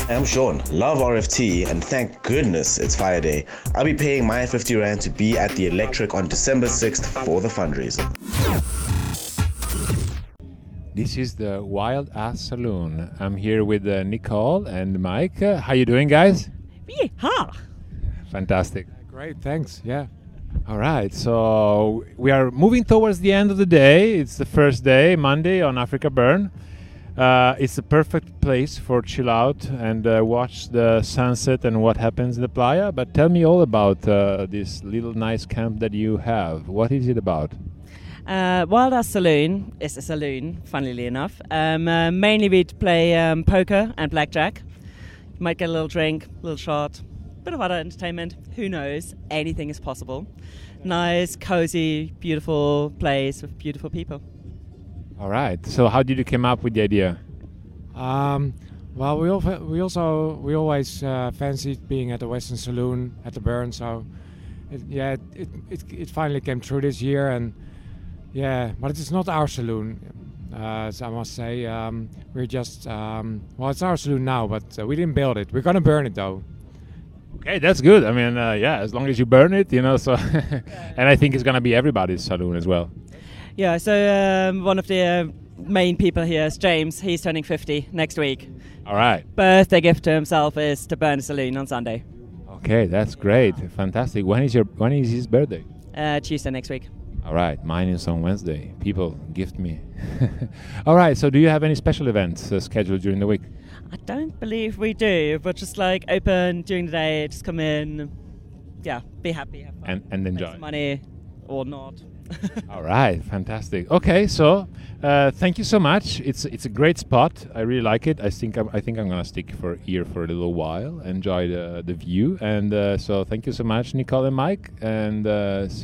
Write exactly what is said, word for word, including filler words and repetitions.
I'm Sean, love R F T, and thank goodness it's Fire Day. I'll be paying my fifty rand to be at the Electric on December sixth for the fundraiser. This is the Wild Ass Saloon. I'm here with uh, Nicole and Mike. Uh, how you doing, guys? Yeehaw! Fantastic. Great, thanks. Yeah. All right, so we are moving towards the end of the day. It's the first day, Monday, on Africa Burn. Uh, it's the perfect place for chill out and uh, watch the sunset and what happens in the playa. But tell me all about uh, this little nice camp that you have. What is it about? Uh, Wild Ass Saloon is a saloon, funnily enough. Um, uh, mainly we'd play um, poker and blackjack. You might get a little drink, a little shot, bit of other entertainment. Who knows? Anything is possible. Nice, cozy, beautiful place with beautiful people. All right. So how did you come up with the idea? Um, well, we al- we also we always uh, fancied being at the Western Saloon at the Burn, so it, yeah, it, it it it finally came true this year, and yeah, but it's not our saloon. Uh, so I must say, um, we're just um, well, it's our saloon now, but uh, we didn't build it. We're gonna burn it though. Okay, that's good. I mean, uh, yeah, as long as you burn it, you know. So, and I think it's gonna be everybody's saloon as well. Yeah, so um, one of the uh, main people here is James. He's turning fifty next week. All right. Birthday gift to himself is to burn a saloon on Sunday. Okay, that's great. Fantastic. When is your when is his birthday? Uh, Tuesday next week. All right, mine is on Wednesday. People, gift me. All right, so do you have any special events uh, scheduled during the week? I don't believe we do, but just like open during the day, just come in, yeah, be happy, have fun, And and make enjoy. some money or not. All right, fantastic. Okay, so uh, thank you so much. It's it's a great spot. I really like it. I think I'm, I think I'm gonna stick for here for a little while. Enjoy the the view, and uh, so thank you so much, Nicole and Mike, and. Uh,